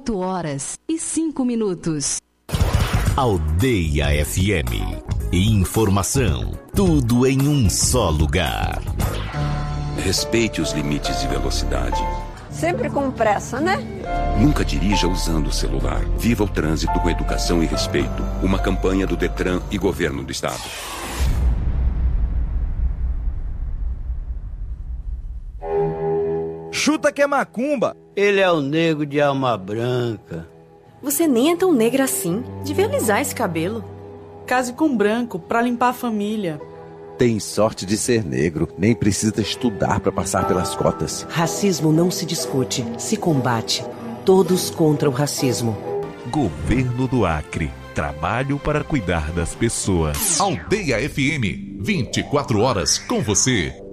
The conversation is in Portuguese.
8h05. Aldeia FM. Informação, tudo em um só lugar. Respeite os limites de velocidade. Sempre com pressa, né? Nunca dirija usando o celular. Viva o trânsito com educação e respeito. Uma campanha do Detran e Governo do Estado. Chuta que é macumba. Ele é o nego de alma branca. Você nem é tão negra assim. Devia alisar esse cabelo. Case com branco pra limpar a família. Tem sorte de ser negro. Nem precisa estudar pra passar pelas cotas. Racismo não se discute, se combate. Todos contra o racismo. Governo do Acre. Trabalho para cuidar das pessoas. Aldeia FM. 24 horas com você.